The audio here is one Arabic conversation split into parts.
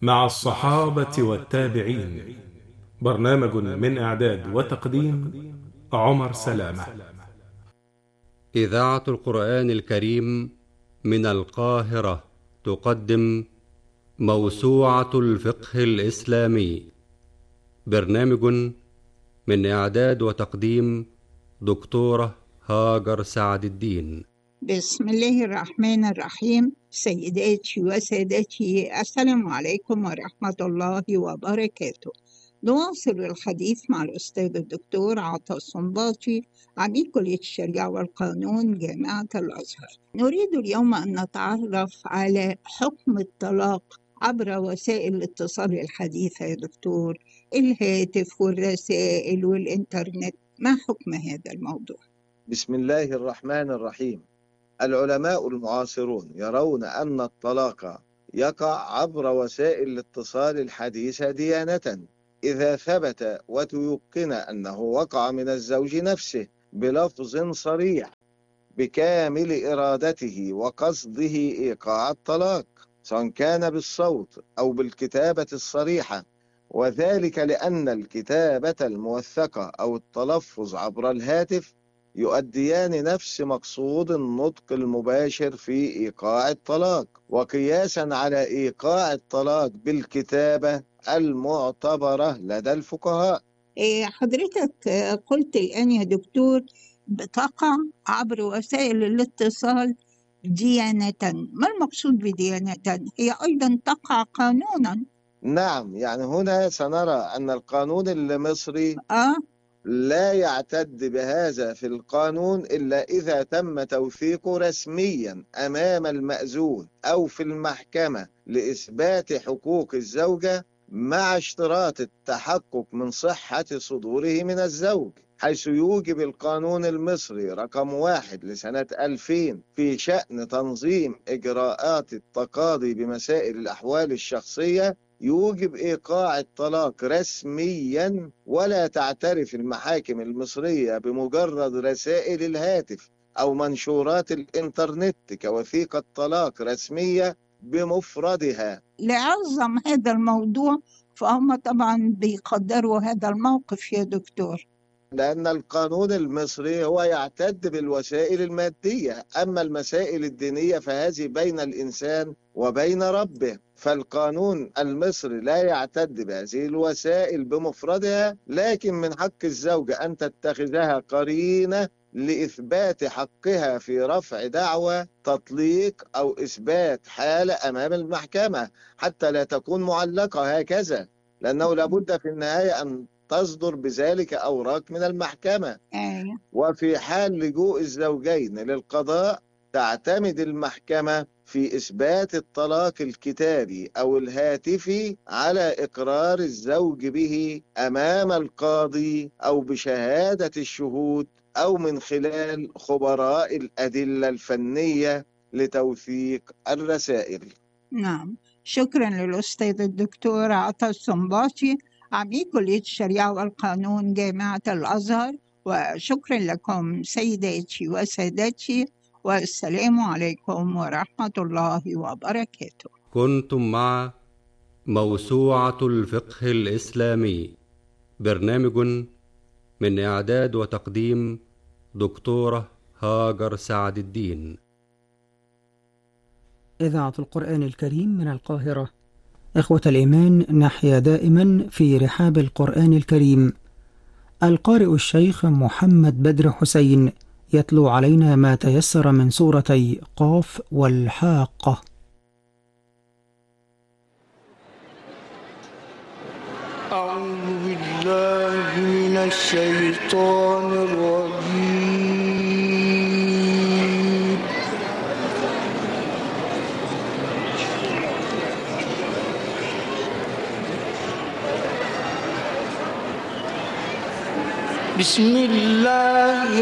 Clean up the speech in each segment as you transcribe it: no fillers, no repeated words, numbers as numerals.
مع الصحابة والتابعين. برنامج من إعداد وتقديم عمر سلامة. إذاعة القرآن الكريم من القاهرة تقدم موسوعة الفقه الإسلامي. برنامج من إعداد وتقديم دكتورة هاجر سعد الدين. بسم الله الرحمن الرحيم. سيداتي وسادتي، السلام عليكم ورحمة الله وبركاته. نواصل الحديث مع الأستاذ الدكتور عطا الصنباطي، عميد كلية الشريعة والقانون جامعة الأزهر. نريد اليوم أن نتعرف على حكم الطلاق عبر وسائل الاتصال الحديثة يا دكتور، الهاتف والرسائل والإنترنت. ما حكم هذا الموضوع؟ بسم الله الرحمن الرحيم. العلماء المعاصرون يرون أن الطلاق يقع عبر وسائل الاتصال الحديثة ديانة إذا ثبت وتيقن أنه وقع من الزوج نفسه بلفظ صريح بكامل إرادته وقصده إيقاع الطلاق، سواء كان بالصوت أو بالكتابة الصريحة، وذلك لأن الكتابة الموثقة أو التلفظ عبر الهاتف يؤديان نفس مقصود النطق المباشر في إيقاع الطلاق، وقياسا على إيقاع الطلاق بالكتابة المعتبرة لدى الفقهاء. حضرتك قلت الآن يا دكتور بتقع عبر وسائل الاتصال ديانة. ما المقصود بديانة؟ هي أيضا تقع قانونا. نعم، يعني هنا سنرى أن القانون المصري لا يعتد بهذا في القانون إلا إذا تم توثيقه رسميا أمام المأذون أو في المحكمة لإثبات حقوق الزوجة، مع اشتراط التحقق من صحة صدوره من الزوج، حيث يوجب القانون المصري رقم 1 لسنة 2000 في شأن تنظيم إجراءات التقاضي بمسائل الأحوال الشخصية، يوجب إيقاع الطلاق رسميا، ولا تعترف المحاكم المصرية بمجرد رسائل الهاتف أو منشورات الإنترنت كوثيقة طلاق رسمية بمفردها. لعظم هذا الموضوع فهم طبعا بيقدروا هذا الموقف يا دكتور، لأن القانون المصري هو يعتد بالوسائل المادية، أما المسائل الدينية فهذه بين الإنسان وبين ربه، فالقانون المصري لا يعتد بهذه الوسائل بمفردها، لكن من حق الزوجة أن تتخذها قرينة لإثبات حقها في رفع دعوى تطليق أو إثبات حالة أمام المحكمة، حتى لا تكون معلقة هكذا، لأنه لابد في النهاية أن تصدر بذلك أوراق من المحكمة. وفي حال لجوء الزوجين للقضاء تعتمد المحكمة في إثبات الطلاق الكتابي أو الهاتفي على إقرار الزوج به أمام القاضي أو بشهادة الشهود أو من خلال خبراء الأدلة الفنية لتوثيق الرسائل. نعم، شكرا للأستاذ الدكتور عطا الصنباطي، عميد كلية الشريعة والقانون جامعة الأزهر، وشكرا لكم سيداتي وسادتي، والسلام عليكم ورحمة الله وبركاته. كنتم مع موسوعة الفقه الإسلامي، برنامج من إعداد وتقديم دكتورة هاجر سعد الدين. إذاعة القرآن الكريم من القاهرة. إخوة الإيمان، نحيا دائما في رحاب القرآن الكريم. القارئ الشيخ محمد بدر حسين يتلو علينا ما تيسر من سورتي قاف والحاقة. أعوذ بالله من الشيطان الرجيم. بسم الله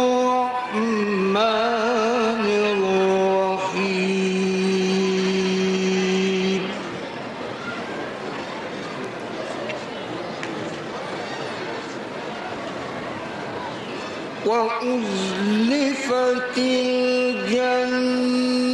الرحمن الرحيم. وأزلفت الجنة